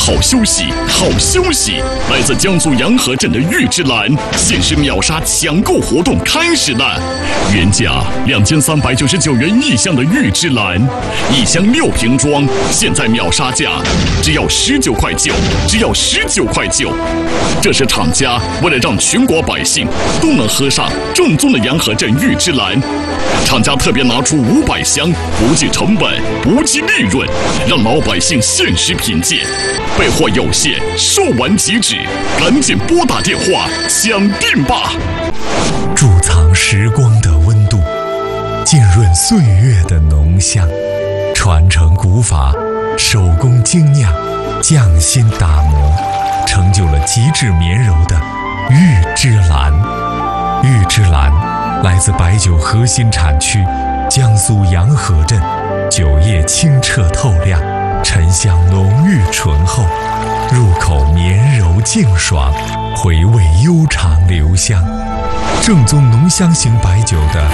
好休息，好休息！来自江苏洋河镇的玉芝兰限时秒杀抢购活动开始了，原价2399元1箱的玉芝兰，1箱6瓶装，现在秒杀价只要19.9块，只要19.9块。这是厂家为了让全国百姓都能喝上正宗的洋河镇玉芝兰，厂家特别拿出500箱，不计成本，不计利润，让老百姓限时品鉴。备货有限，售完即止，赶紧拨打电话抢订吧！ 贮藏时光的温度，浸润岁月的浓香，传承古法，手工精酿，匠心打磨，成就了极致绵柔的玉芝兰。玉芝兰来自白酒核心产区江苏洋河镇，酒液清澈透亮，沉香浓郁醇厚，入口绵柔净爽，回味悠长留香。正宗浓香型白酒的